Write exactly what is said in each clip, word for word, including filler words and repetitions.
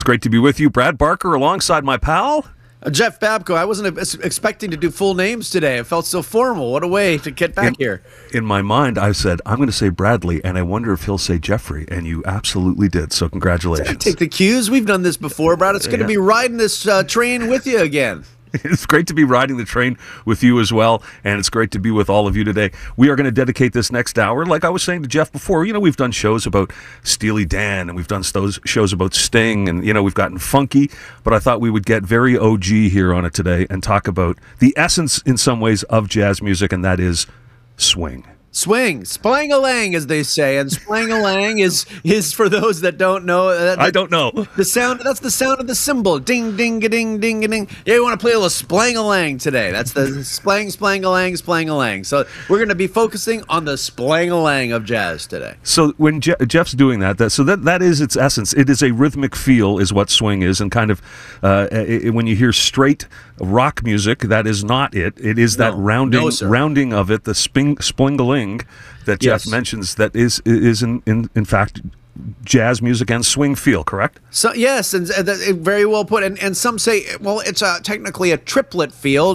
It's great to be with you. Brad Barker alongside my pal. Uh, Jeff Babko. I wasn't ex- expecting to do full names today. It felt so formal. What a way to get back in, here. In my mind, I said, I'm going to say Bradley, and I wonder if he'll say Jeffrey, and you absolutely did, so congratulations. Take the cues. We've done this before, Brad. It's going to yeah. be riding this uh, train with you again. It's great to be riding the train with you as well, and it's great to be with all of you today. We are going to dedicate this next hour, like I was saying to Jeff before, you know, we've done shows about Steely Dan, and we've done those shows about Sting, and, you know, we've gotten funky, but I thought we would get very O G here on it today and talk about the essence, in some ways, of jazz music, and that is swing. Swing, splang-a-lang, as they say, and splang-a-lang is is for those that don't know. Uh, I don't know the sound. That's the sound of the cymbal. Ding, ding, a ding, ding, a ding. Yeah, you want to play a little splang-a-lang today? That's the splang, splang-a-lang, splang-a-lang. So we're going to be focusing on the splang-a-lang of jazz today. So when Je- Jeff's doing that, that so that that is its essence. It is a rhythmic feel, is what swing is, and kind of uh, it, when you hear straight rock music, that is not it. It is that no, rounding, no, rounding of it, the sping, spling-a-ling that Jeff yes. mentions, that is is in, in in fact jazz music and swing feel, correct? So yes, and uh, very well put. And and some say, well, it's a, technically a triplet feel.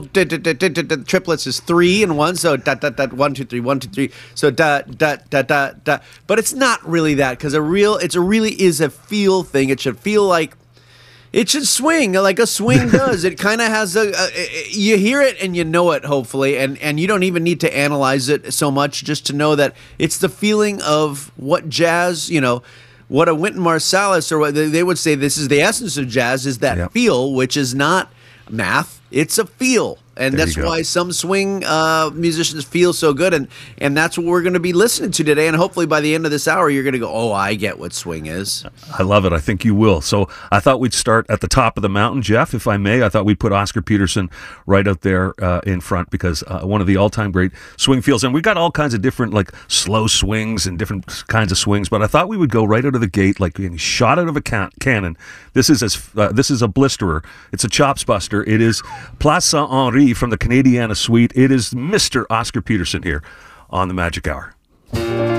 Triplets is three and one, so dot dot dot one two three one two three. So dot dot dot dot dot. But it's not really that, because a real it's a really is a feel thing. It should feel like. It should swing like a swing does. It kind of has a, a, you hear it and you know it, hopefully, and, and you don't even need to analyze it so much, just to know that it's the feeling of what jazz, you know, what a Wynton Marsalis, or what they would say this is the essence of jazz, is that yep. feel, which is not math, it's a feel. And there that's why some swing uh, musicians feel so good, and, and that's what we're going to be listening to today. And hopefully by the end of this hour, you're going to go, oh, I get what swing is. I love it. I think you will. So I thought we'd start at the top of the mountain, Jeff, if I may. I thought we'd put Oscar Peterson right out there uh, in front, because uh, one of the all-time great swing feels. And we've got all kinds of different, like, slow swings and different kinds of swings, but I thought we would go right out of the gate, like being shot out of a can- cannon. This is as uh, this is a blisterer. It's a chops buster. It is Place Saint-Henri from the Canadiana Suite. It is Mister Oscar Peterson here on the Magic Hour.